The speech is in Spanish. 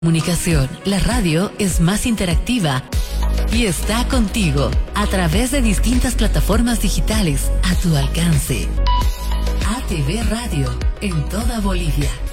Comunicación, la radio es más interactiva y está contigo a través de distintas plataformas digitales a tu alcance. ATV Radio en toda Bolivia.